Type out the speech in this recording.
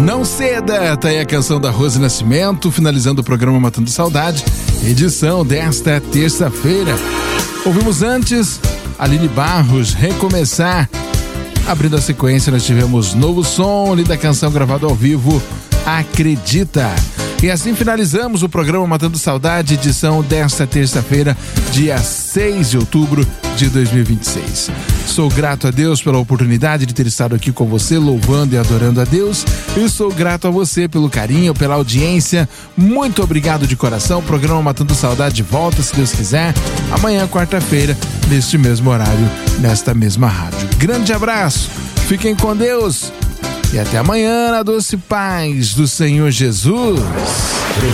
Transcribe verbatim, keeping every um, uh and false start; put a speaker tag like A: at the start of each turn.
A: Não ceda, tá aí a canção da Rose Nascimento, finalizando o programa Matando Saudade, edição desta terça-feira. Ouvimos antes Aline Barros, Recomeçar. Abrindo a sequência, nós tivemos Novo Som, linda canção gravada ao vivo, Acredita. E assim finalizamos o programa Matando Saudade, edição desta terça-feira, dia seis de outubro de dois mil e vinte e seis. Sou grato a Deus pela oportunidade de ter estado aqui com você, louvando e adorando a Deus. E sou grato a você pelo carinho, pela audiência. Muito obrigado de coração. O programa Matando Saudade volta, se Deus quiser, amanhã, quarta-feira, neste mesmo horário, nesta mesma rádio. Grande abraço, fiquem com Deus. E até amanhã, na doce paz do Senhor Jesus.